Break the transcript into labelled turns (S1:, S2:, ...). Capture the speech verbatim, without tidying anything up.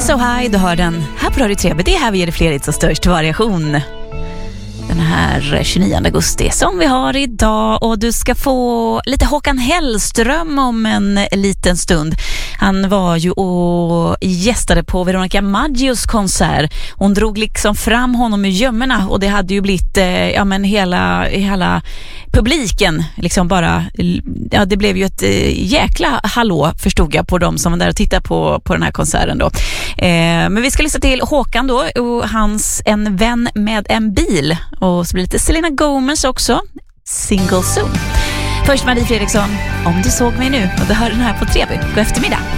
S1: So High, du hör den här på Radio tre. Det är här vi ger dig fler hits och störst variation. Den här tjugonionde augusti som vi har idag, och du ska få lite Håkan Hellström om en liten stund. Han var ju och gästade på Veronica Maggios konsert. Hon drog liksom fram honom i gömmorna, och det hade ju blivit ja men hela, hela publiken liksom bara, ja det blev ju ett jäkla hallå förstod jag på dem som var där och tittade på, på den här konserten då. Eh, men vi ska lyssna till Håkan då och hans En vän med en bil, och så blir det lite Selena Gomez också, Single Soon. Först Marie Fredriksson, Om du såg mig nu, och du hör den här på Treby. God eftermiddag.